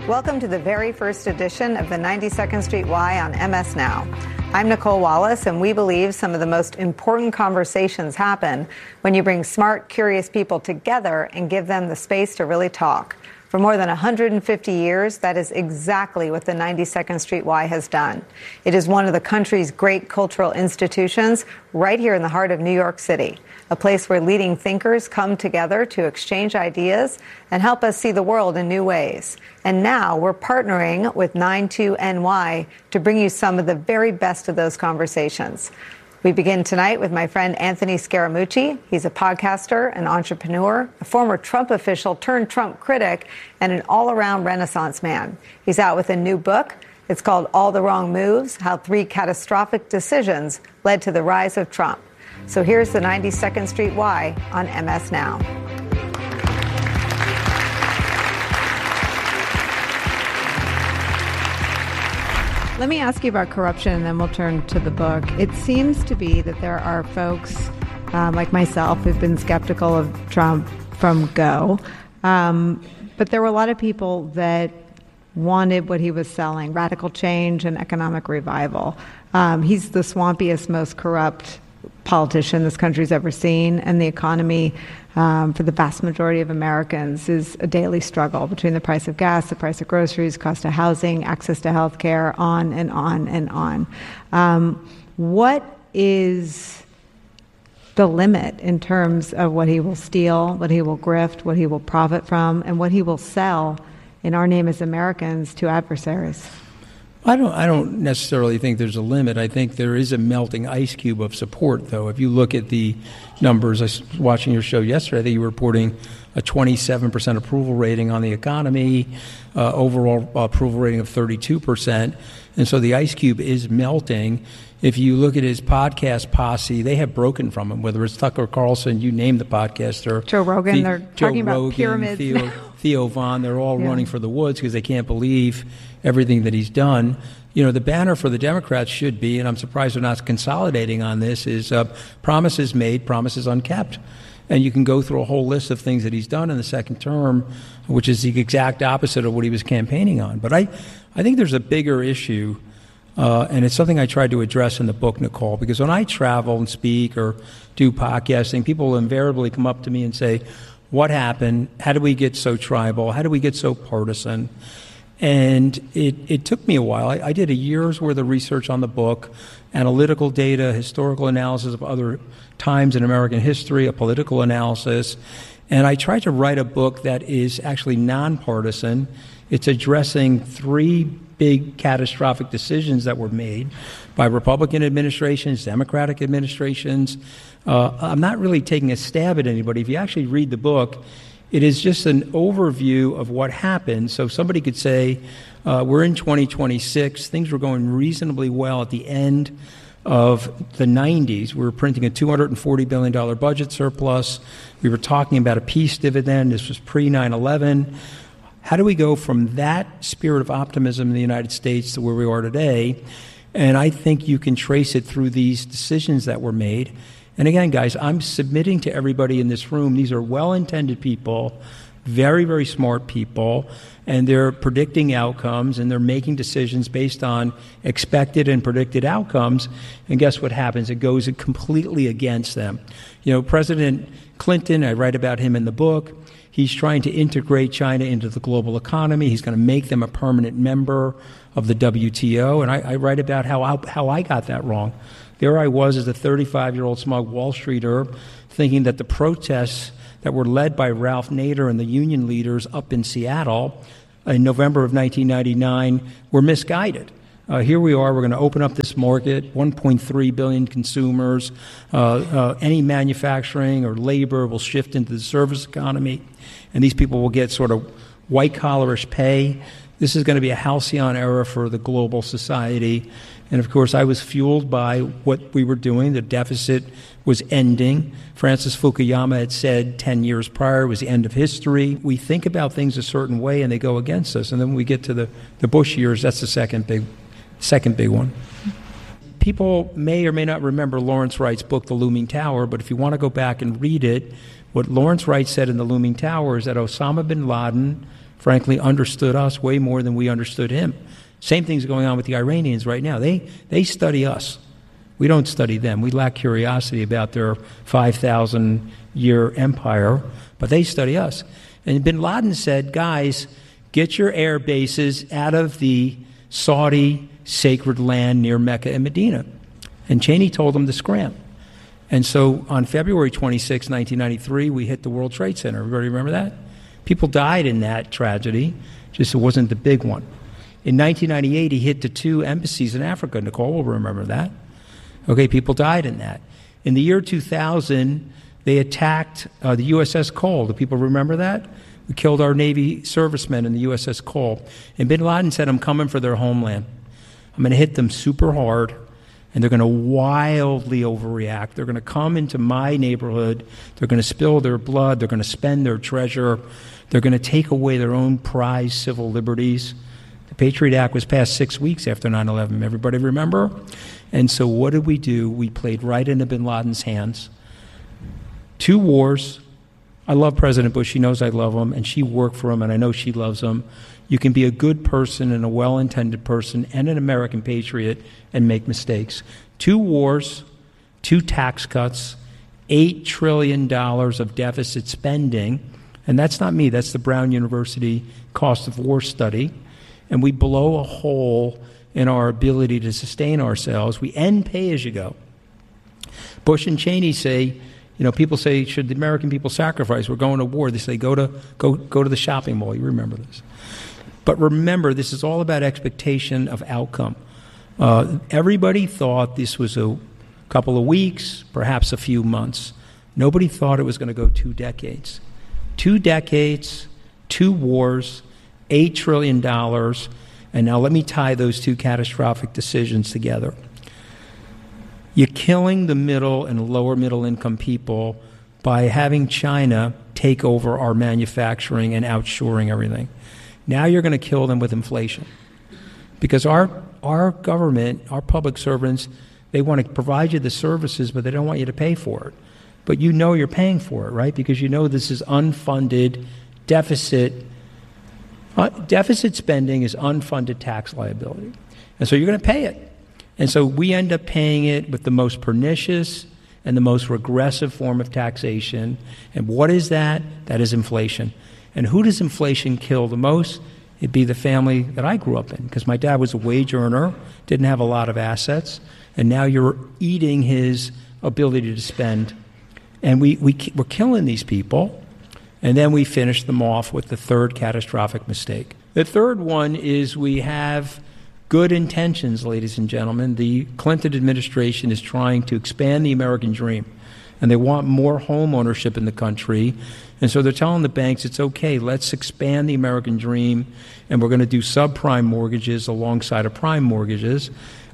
Welcome to the very first edition of the 92nd Street Y on MS Now. I'm Nicole Wallace, and we believe some of the most important conversations happen when you bring smart, curious people together and give them the space to really talk. For more than 150 years, that is exactly what the 92nd Street Y has done. It is one of the country's great cultural institutions right here in the heart of New York City, a place where leading thinkers come together to exchange ideas and help us see the world in new ways. And now we're partnering with 92NY to bring you some of the very best of those conversations. We begin tonight with my friend Anthony Scaramucci. He's a podcaster, an entrepreneur, a former Trump official turned Trump critic, and an all-around Renaissance man. He's out with a new book. It's called All the Wrong Moves: How Three Catastrophic Decisions Led to the Rise of Trump. So here's the 92nd Street Y on MS Now. Let me ask you about corruption, and then we'll turn to the book. It seems to be that there are folks like myself who've been skeptical of Trump from go. But there were a lot of people that wanted what he was selling, radical change and economic revival. He's the swampiest, most corrupt politician this country's ever seen, and the economy for the vast majority of Americans is a daily struggle between the price of gas, the price of groceries, cost of housing, access to health care, on and on and on. What is the limit in terms of what he will steal, what he will grift, what he will profit from, and what he will sell in our name as Americans to adversaries? I don't necessarily think there's a limit. I think there is a melting ice cube of support, though. If you look at the numbers, I was watching your show yesterday, I think you were reporting a 27% approval rating on the economy, overall approval rating of 32%. And so the ice cube is melting. If you look at his podcast posse, they have broken from him, whether it's Tucker Carlson, you name the podcaster. Joe Rogan, they're talking about pyramids. Theo Von, they're all running for the woods because they can't believe everything that he's done. You know, the banner for the Democrats should be, and I'm surprised they're not consolidating on this, is promises made, promises unkept. And you can go through a whole list of things that he's done in the second term, which is the exact opposite of what he was campaigning on. But I think there's a bigger issue, and it's something I tried to address in the book, Nicole, because when I travel and speak or do podcasting, people will invariably come up to me and say, what happened? How did we get so tribal? How did we get so partisan? And it took me a while. I did a year's worth of research on the book, analytical data, historical analysis of other times in American history, a political analysis. And I tried to write a book that is actually nonpartisan. It's addressing three big catastrophic decisions that were made by Republican administrations, Democratic administrations. I'm not really taking a stab at anybody. If you actually read the book, it is just an overview of what happened. So somebody could say, we're in 2026. Things were going reasonably well at the end of the 90s. We were printing a $240 billion budget surplus. We were talking about a peace dividend. This was pre-9/11. How do we go from that spirit of optimism in the United States to where we are today? And I think you can trace it through these decisions that were made. And again, guys, I'm submitting to everybody in this room, these are well-intended people, very, very smart people, and they're predicting outcomes, and they're making decisions based on expected and predicted outcomes. And guess what happens? It goes completely against them. You know, President Clinton, I write about him in the book, he's trying to integrate China into the global economy. He's going to make them a permanent member of the WTO. And I write about how I got that wrong. There I was as a 35-year-old smug Wall Streeter thinking that the protests that were led by Ralph Nader and the union leaders up in Seattle in November of 1999 were misguided. Here we are, we're going to open up this market, 1.3 billion consumers. Any manufacturing or labor will shift into the service economy, and these people will get sort of white-collarish pay. This is going to be a halcyon era for the global society. And, of course, I was fueled by what we were doing. The deficit was ending. Francis Fukuyama had said 10 years prior it was the end of history. We think about things a certain way, and they go against us. And then when we get to the Bush years, that's the second big one. People may or may not remember Lawrence Wright's book, The Looming Tower, but if you want to go back and read it, what Lawrence Wright said in The Looming Tower is that Osama bin Laden frankly, understood us way more than we understood him. Same thing's going on with the Iranians right now. They study us. We don't study them. We lack curiosity about their 5,000-year empire, but they study us. And bin Laden said, guys, get your air bases out of the Saudi sacred land near Mecca and Medina. And Cheney told them to scram. And so on February 26, 1993, we hit the World Trade Center. Everybody remember that? People died in that tragedy, just it wasn't the big one. In 1998, he hit the 2 embassies in Africa. Nicole will remember that. Okay, people died in that. In the year 2000, they attacked the USS Cole. Do people remember that? We killed our Navy servicemen in the USS Cole. And bin Laden said, I'm coming for their homeland. I'm going to hit them super hard, and they're going to wildly overreact. They're going to come into my neighborhood. They're going to spill their blood. They're going to spend their treasure. They're going to take away their own prized civil liberties. The Patriot Act was passed 6 weeks after 9/11. Everybody remember? And so what did we do? We played right into bin Laden's hands. 2 wars. I love President Bush. She knows I love him, and she worked for him, and I know she loves him. You can be a good person and a well-intended person and an American patriot and make mistakes. 2 wars, 2 tax cuts, $8 trillion of deficit spending, and that's not me. That's the Brown University cost of war study. And we blow a hole in our ability to sustain ourselves. We end pay-as-you-go. Bush and Cheney say, people say, should the American people sacrifice? We're going to war. They say, go to the shopping mall. You remember this. But remember, this is all about expectation of outcome. Everybody thought this was a couple of weeks, perhaps a few months. Nobody thought it was going to go 2 decades. 2 decades, 2 wars, $8 trillion. And now let me tie those 2 catastrophic decisions together. You're killing the middle and lower middle income people by having China take over our manufacturing and outshoring everything. Now you're going to kill them with inflation. Because our government, our public servants, they want to provide you the services, but they don't want you to pay for it. But you know you're paying for it, right? Because you know this is unfunded deficit. Deficit spending is unfunded tax liability. And so you're going to pay it. And so we end up paying it with the most pernicious and the most regressive form of taxation. And what is that? That is inflation. And who does inflation kill the most? It'd be the family that I grew up in, because my dad was a wage earner, didn't have a lot of assets, and now you're eating his ability to spend. And we're killing these people. And then we finish them off with the 3rd catastrophic mistake. The 3rd one is we have good intentions, ladies and gentlemen. The Clinton administration is trying to expand the American dream, and they want more home ownership in the country. And so they're telling the banks, it's okay, let's expand the American dream, and we're going to do subprime mortgages alongside of prime mortgages.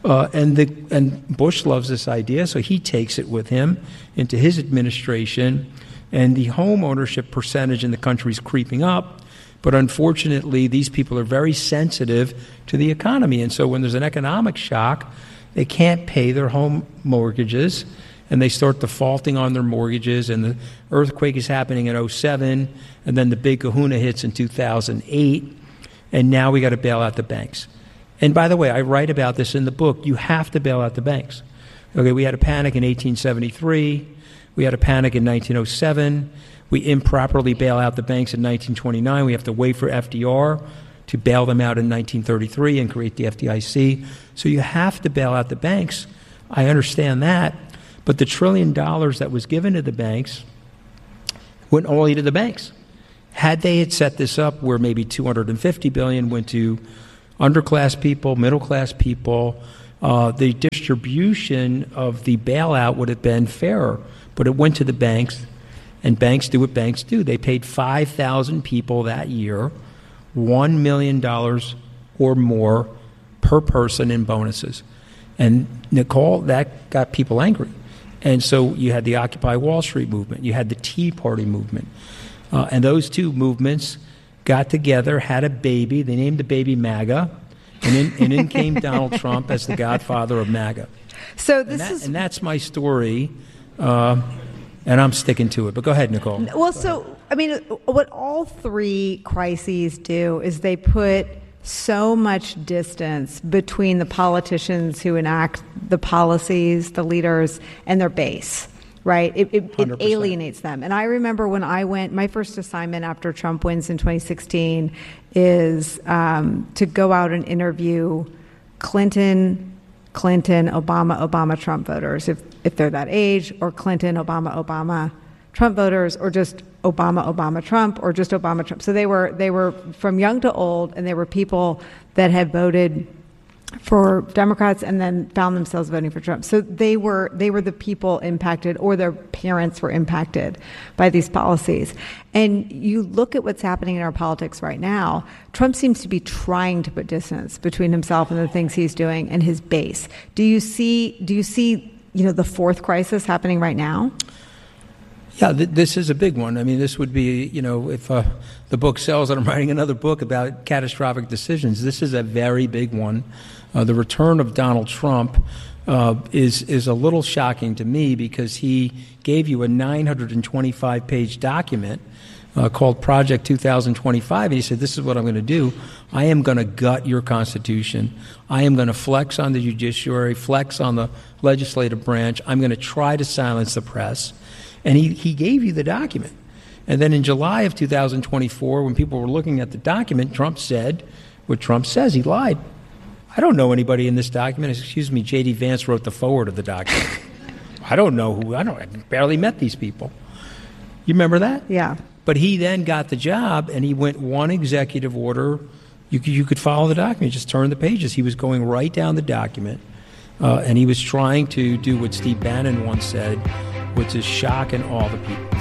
And Bush loves this idea, so he takes it with him into his administration. And the home ownership percentage in the country is creeping up. But unfortunately, these people are very sensitive to the economy. And so when there's an economic shock, they can't pay their home mortgages, and they start defaulting on their mortgages. And the earthquake is happening in 2007, and then the big kahuna hits in 2008. And now we got to bail out the banks. And by the way, I write about this in the book. You have to bail out the banks. Okay, we had a panic in 1873. We had a panic in 1907. We improperly bail out the banks in 1929. We have to wait for FDR to bail them out in 1933 and create the FDIC. So you have to bail out the banks. I understand that. But the $1 trillion that was given to the banks went only to the banks. Had they had set this up where maybe $250 billion went to underclass people, middle-class people, the distribution of the bailout would have been fairer. But it went to the banks, and banks do what banks do. They paid 5,000 people that year $1 million or more per person in bonuses. And, Nicole, that got people angry. And so you had the Occupy Wall Street movement. You had the Tea Party movement. And those 2 movements got together, had a baby. They named the baby MAGA. And in came Donald Trump as the godfather of MAGA. So that's my story. And I'm sticking to it. But go ahead, Nicole. Well, so I mean, what all three crises do is they put so much distance between the politicians who enact the policies, the leaders, and their base, right? It alienates them. And I remember when I went, my first assignment after Trump wins in 2016 is to go out and interview Clinton, Obama, Trump voters, if they're that age, or Clinton, Obama, Trump voters, or just Obama, Trump, or just Obama, Trump. So they were from young to old, and they were people that had voted for Democrats and then found themselves voting for Trump. So they were the people impacted, or their parents were impacted by these policies. And you look at what's happening in our politics right now, Trump seems to be trying to put distance between himself and the things he's doing and his base. Do you see, the fourth crisis happening right now? Yeah, this is a big one. I mean, this would be, if the book sells and I'm writing another book about catastrophic decisions, this is a very big one. The return of Donald Trump is a little shocking to me because he gave you a 925-page document called Project 2025, and he said, this is what I'm going to do. I am going to gut your Constitution. I am going to flex on the judiciary, flex on the legislative branch. I'm going to try to silence the press. And he gave you the document. And then in July of 2024, when people were looking at the document, Trump said what Trump says. He lied. I don't know anybody in this document. Excuse me, J.D. Vance wrote the foreword of the document. I don't know who. I barely met these people. You remember that? Yeah. But he then got the job, and he went one executive order. You could follow the document, just turn the pages. He was going right down the document, and he was trying to do what Steve Bannon once said, which is shock and awe the people.